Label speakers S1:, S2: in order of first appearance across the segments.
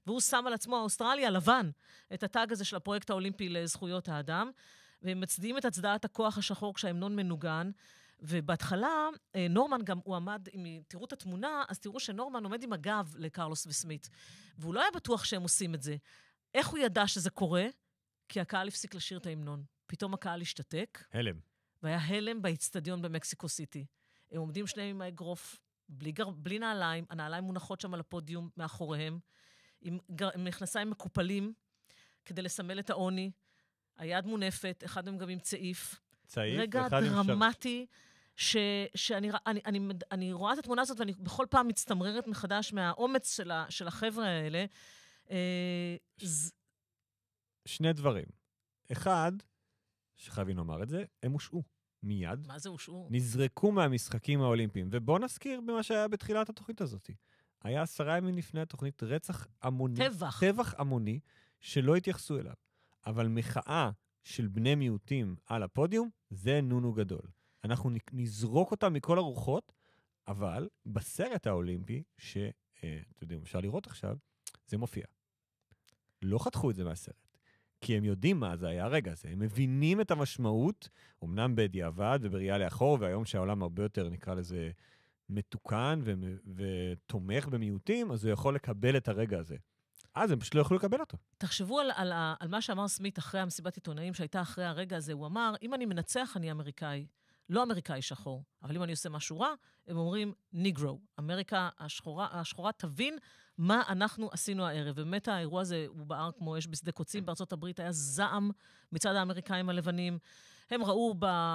S1: והוא שם על עצמו, האוסטרלי הלבן, את הטאג הזה של הפרויקט האולימפי לזכויות האדם, והם מצדיעים את הצדעת הכוח השחור כשההמנון מנוגן, ובהתחלה, נורמן גם, הוא עמד, אם תראו את התמונה, אז תראו שנורמן עומד עם הגב לקרלוס וסמית, והוא לא היה בטוח שהם עושים את זה. איך הוא ידע שזה קורה? כי הקהל הפסיק לשיר את ההמנון. פתאום הקהל השתתק.
S2: הלם.
S1: והיה הלם באצטדיון במקסיקו סיטי. הם עומדים שניהם עם האגרוף, בלי נעליים, הנעליים מונחות שם על הפודיום מאחוריהם, עם מכנסיים מקופלים, כדי לסמל את העוני, היד מונפת, אחד מהם גם עם צעיף.
S2: צעיף,
S1: רגע דרמטי, שאני רואה את התמונה הזאת, ואני בכל פעם מצטמררת מחדש מהאומץ של החבר'ה האלה.
S2: שני דברים. אחד, שחייבים לומר את זה, הם הושעו מיד.
S1: מה זה הושעו?
S2: נזרקו מהמשחקים האולימפיים. ובואו נזכיר במה שהיה בתחילת התוכנית הזאת. היה 10 ימים לפני התוכנית רצח המוני. טבח המוני, שלא התייחסו אליו. אבל מחאה של בני מיעוטים על הפודיום, זה נונו גדול. אנחנו נזרוק אותם מכל הרוחות, אבל בסרט האולימפי, שאתם יודעים, אפשר לראות עכשיו, זה מופיע. לא חתכו את זה מהסרט. כי הם יודעים מה זה היה הרגע הזה. הם מבינים את המשמעות, אמנם בדיעבד ובראייה לאחור, והיום שהעולם הרבה יותר, נקרא לזה, מתוקן ותומך במיעוטים, אז הוא יכול לקבל את הרגע הזה. אז הם פשוט לא יכולו לקבל אותו.
S1: תחשבו על מה שאמר סמית אחרי המסיבת עיתונאים, שהייתה אחרי הרגע הזה. הוא אמר, אם אני מנצח, אני אמריקאי. לא אמריקאי שחור. אבל אם אני עושה משהו רע, הם אומרים, ניגרו. אמריקה השחורה תבין מה אנחנו עשינו הערב. ובאמת האירוע הזה הוא בער כמו אש בשדה קוצים. בארצות הברית היה זעם מצד האמריקאים הלבנים. הם ראו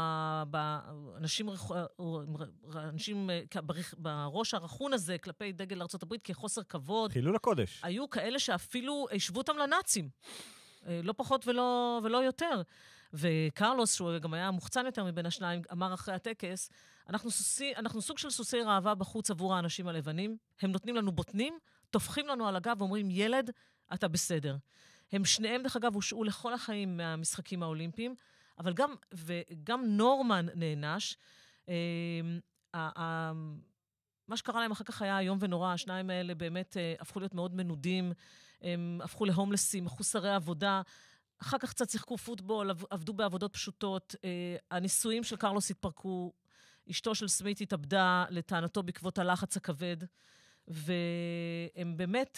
S1: אנשים בראש הרכון הזה כלפי דגל ארצות הברית כחוסר כבוד.
S2: חילול הקודש.
S1: היו כאלה שאפילו השוו אותם לנאצים. לא פחות ולא יותר. וקרלוס, שהוא גם היה מוחצן יותר מבין השניים, אמר אחרי הטקס, אנחנו סוג של סוסי ראווה בחוץ עבור האנשים הלבנים, הם נותנים לנו בוטנים, תופחים לנו על הגב ואומרים, ילד, אתה בסדר. הם שניהם, דרך אגב, הושעו לכל החיים מהמשחקים האולימפיים, אבל גם נורמן נענש. מה שקרה להם אחר כך היה איום ונורא, השניים האלה באמת הפכו להיות מאוד מנודים, הם הפכו להומלסים, מחוסרי עבודה, אחר כך קצת שיחקו פוטבול, עבדו בעבודות פשוטות, הניסויים של קרלוס התפרקו, אשתו של סמית התאבדה לטענתו בעקבות הלחץ הכבד, והם באמת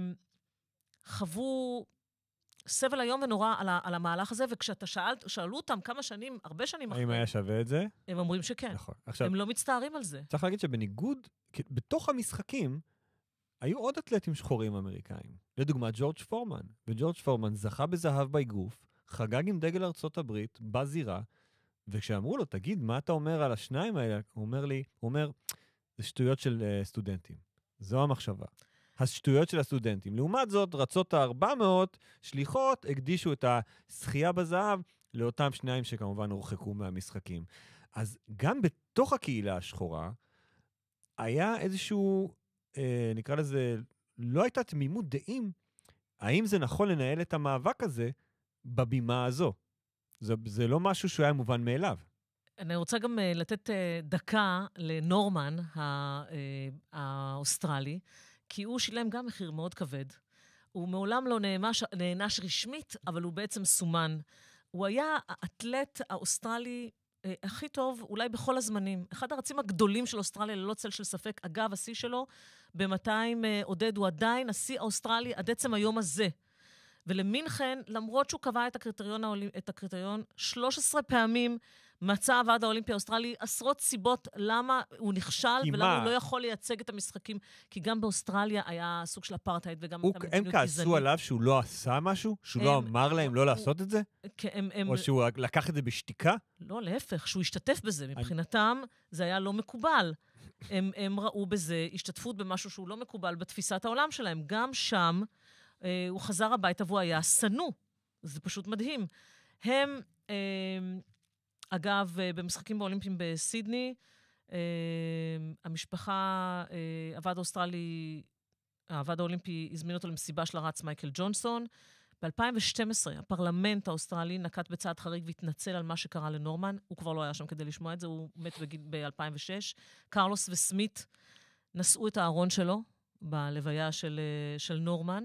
S1: חוו סבל היום ונורא על המהלך הזה, וכשאתה שאלו אותם כמה שנים, הרבה שנים אחרי,
S2: האם היה שווה את זה?
S1: הם אומרים שכן.
S2: נכון. עכשיו,
S1: הם לא מצטערים על זה.
S2: צריך להגיד שבניגוד, בתוך המשחקים, היו עוד אתלטים שחורים אמריקאים. לדוגמה, ג'ורג' פורמן. וג'ורג' פורמן זכה בזהב באגרוף, חגג עם דגל ארצות הברית, בזירה, וכשאמרו לו, תגיד, מה אתה אומר על השניים האלה? הוא אומר, זה שטויות של סטודנטים. זו המחשבה. השטויות של הסטודנטים. לעומת זאת, רצות ה-400 שליחות הקדישו את השחייה בזהב לאותם שניים שכמובן הורחקו מהמשחקים. אז גם בתוך הקהילה השחורה, היה איזשהו, נקרא לזה, לא הייתה תמימות דעים, האם זה נכון לנהל את המאבק הזה בבימה הזו. זה לא משהו שהוא היה מובן מאליו.
S1: אני רוצה גם לתת דקה לנורמן האוסטרלי, כי הוא שילם גם מחיר מאוד כבד. הוא מעולם לא נענש רשמית, אבל הוא בעצם סומן. הוא היה האתלט האוסטרלי הכי טוב, אולי בכל הזמנים. אחד הרצים הגדולים של אוסטרליה, ללא צל של ספק. אגב, השיא שלו, ב-200 עודד, הוא עדיין השיא האוסטרלי עד עצם היום הזה. ולמינכן, למרות שהוא קבע את הקריטריון 13 פעמים, מצא הוועד האולימפי האוסטרלי עשרות סיבות למה הוא נכשל, ולמה הוא לא יכול לייצג את המשחקים, כי גם באוסטרליה היה סוג של אפרטהייד, וגם
S2: הם כעסו עליו שהוא לא עשה משהו? שהוא לא אמר להם לא לעשות את זה? או שהוא לקח את זה בשתיקה?
S1: לא, להפך, שהוא השתתף בזה. מבחינתם זה היה לא מקובל. הם ראו בזה השתתפות במשהו שהוא לא מקובל בתפיסת העולם שלהם. גם שם הוא חזר הביתה והוא היה סנו. זה פשוט מדהים. הם, אגב, במשחקים באולימפיים בסידני, המשפחה, הוועד האולימפי הזמין אותו למסיבה של הרץ מייקל ג'ונסון. ב-2012, הפרלמנט האוסטרלי נקט בצעד חריג והתנצל על מה שקרה לנורמן. הוא כבר לא היה שם כדי לשמוע את זה, הוא מת ב-2006. קרלוס וסמית נשאו את הארון שלו בלוויה של נורמן.